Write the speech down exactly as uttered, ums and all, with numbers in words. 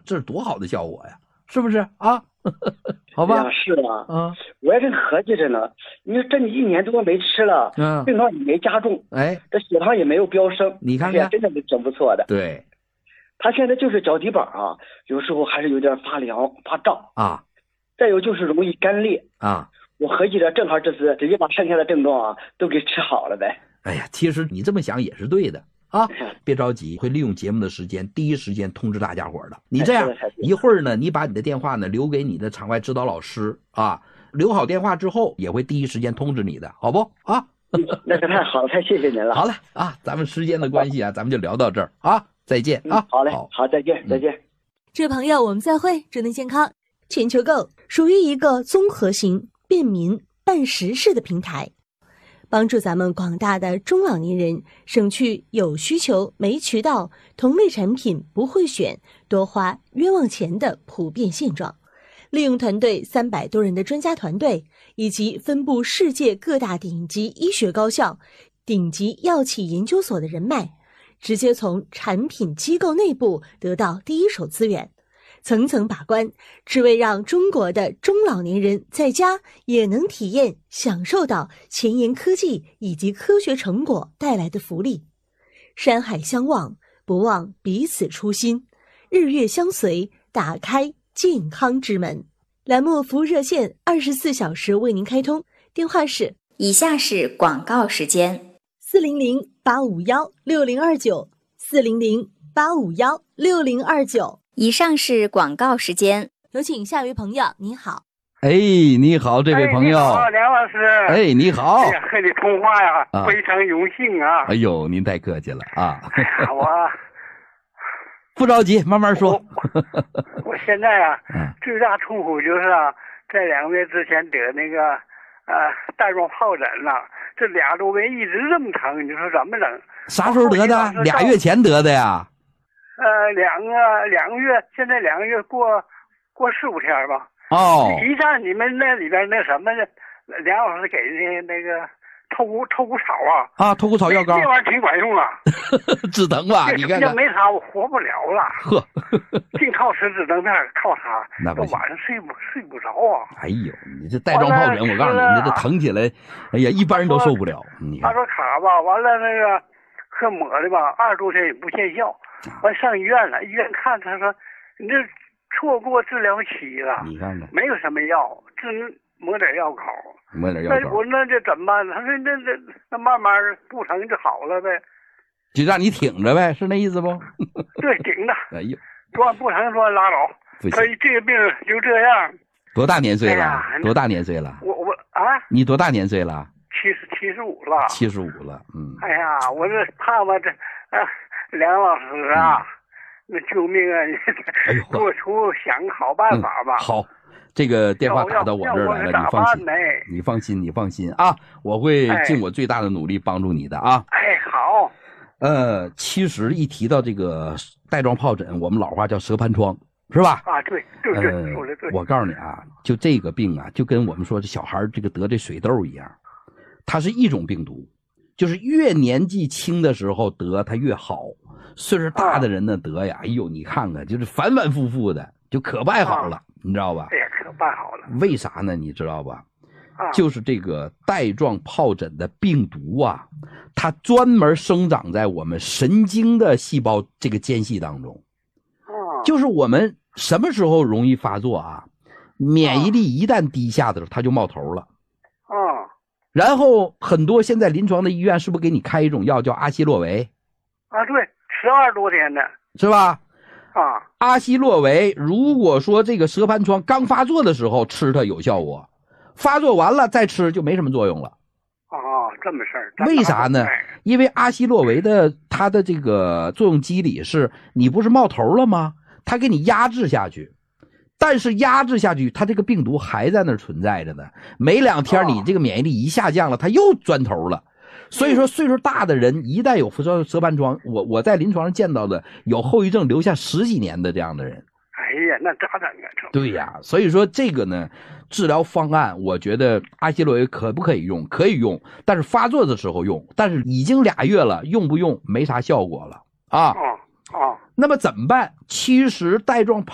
这是多好的效果呀，是不是啊？好吧， 是啊， 啊， 我也正合计着呢。你说这你一年多没吃了， 嗯， 病况也没加重， 哎， 这血糖也没有飙升， 你看看， 真的是挺不错的。 对， 他现在就是脚底板啊，有时候还是有点发凉发胀啊， 再有就是容易干裂啊。 我合计着正好这次直接把剩下的症状啊都给治好了呗。 哎呀，其实你这么想也是对的啊，别着急，会利用节目的时间第一时间通知大家伙的。你这样一会儿呢，你把你的电话呢留给你的场外指导老师啊，留好电话之后也会第一时间通知你的，好不啊？ 那可太好了，太谢谢您了。 好了啊，咱们时间的关系啊，咱们就聊到这儿啊，再见啊。 嗯、好嘞，好，好，再见，再见。嗯、 这位朋友，我们再会，祝您健康。全球购属于一个综合型、便民、办实事的平台，帮助咱们广大的中老年人省去有需求没渠道、同类产品不会选、多花冤枉钱的普遍现状。利用团队三百多人的专家团队，以及分布世界各大顶级医学高校、顶级药企研究所的人脉，直接从产品机构内部得到第一手资源。层层把关，只为让中国的中老年人在家也能体验享受到前沿科技以及科学成果带来的福利。山海相望，不忘彼此初心，日月相随，打开健康之门。栏目服务热线二十四小时为您开通，电话是以下是广告时间： 四零零八五幺六零二九，四零零八五幺六零二九。 以上是广告时间， 有请下一位朋友。你好， 哎，你好，这位朋友。 哎、你好，梁老师。 哎，你好。 哎呀，和你通话呀、啊，非常荣幸啊。 哎呦，您太客气了啊。 哎呀，我不着急，慢慢说。 我, 我现在啊，嗯、最大痛苦就是啊，在两个月之前得那个呃带状疱疹了，这俩周围一直这么疼，你说怎么整？ 啥时候得的？俩月前得的呀？ 呃，两个两个月，现在两个月过过十五天吧。 哦。 一站你们那里边那什么的，梁老师给那那个透骨透骨草啊。 啊，透骨草药膏。 这玩意儿挺管用啊。 止疼吧？你看看。 要没它我活不了了。 呵。 净靠吃止疼片，靠它。 那不行。 晚上睡不睡不着啊。 哎呦，你这带状疱疹，我告诉你，你这疼起来，哎呀，一般人都受不了。你看。 他说卡吧，完了那个喝抹的吧，二十多天也不见效。完上医院了，医院看他说你这错过治疗期了， 你看看没有什么药，只抹点药膏， 抹点药膏。 那我那这怎么办？他说那那那慢慢不疼就好了呗， 就让你挺着呗，是那意思不？ 对，顶着。 哎呦， 说不疼说拉倒，所以这个病就这样。 多大年岁了？哎、多大年岁了？ 我我啊， 你多大年岁了？ 七十七十五了。 七十五了，嗯。 哎呀，我这怕吧这啊。梁老师啊，嗯、那救命啊！你给我出想个好办法吧。 嗯、好，这个电话打到我这儿来了，你放心，你放心，你放心啊！我会尽我最大的努力帮助你的啊。 哎，好。 呃，其实一提到这个带状疱疹，我们老话叫蛇盘疮，是吧？ 啊，对对对， 呃、 说的对。 我告诉你啊，就这个病啊，就跟我们说这小孩这个得这水痘一样，它是一种病毒。就是越年纪轻的时候得它越好，岁数大的人呢得呀，哎呦，你看看，就是反反复复的，就可办好了，啊、你知道吧？ 哎呀，可办好了。 为啥呢？你知道吧？ 啊、 就是这个带状疱疹的病毒啊，它专门生长在我们神经的细胞这个间隙当中。 啊、 就是我们什么时候容易发作啊？免疫力一旦低下的时候，它就冒头了。 啊。 然后很多现在临床的医院是不是给你开一种药叫阿昔洛韦？ 啊，对，吃二十多天的， 是吧？ 啊， 阿昔洛韦，如果说这个蛇盘疮刚发作的时候吃它有效果，发作完了再吃就没什么作用了。 哦，这么事儿。 为啥呢？因为阿昔洛韦的它的这个作用机理是，你不是冒头了吗？它给你压制下去。但是压制下去，它这个病毒还在那儿存在着呢。没两天，你这个免疫力一下降了，它又钻头了。所以说，岁数大的人一旦有蛇蛇盘疮，我我在临床上见到的有后遗症留下十几年的这样的人。 哎呀，那咋整啊？ 对呀，所以说这个呢，治疗方案，我觉得阿昔洛韦可不可以用？可以用，但是发作的时候用。但是已经俩月了，用不用没啥效果了啊。 哦哦。 那么怎么办？其实带状疱